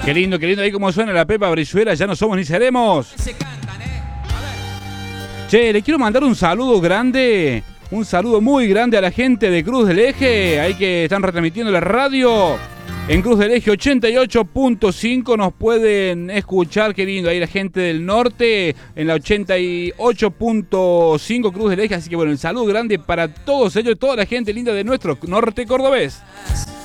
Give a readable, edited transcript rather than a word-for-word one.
Qué lindo ahí como suena la Pepa Brizuela, ya no somos ni seremos. Se cantan, Che, le quiero mandar un saludo grande, un saludo muy grande a la gente de Cruz del Eje, ahí que están retransmitiendo la radio. En Cruz del Eje 88.5 nos pueden escuchar, qué lindo, ahí la gente del norte en la 88.5 Cruz del Eje, así que bueno, el saludo grande para todos ellos, toda la gente linda de nuestro norte cordobés.